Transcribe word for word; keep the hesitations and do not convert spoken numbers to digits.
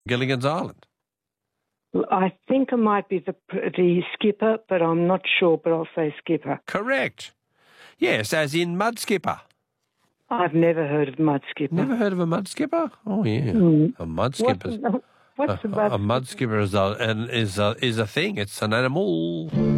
Gilligan's Island? I think it might be the the skipper, but I'm not sure, but I'll say skipper. Correct. Yes, as in mud skipper. I've never heard of mud skipper. Never heard of a mud skipper? Oh, yeah. Mm. A mud What's, skipper. the- what's A, the mud a mud skipper is a, an, is, a, is a thing. It's an animal.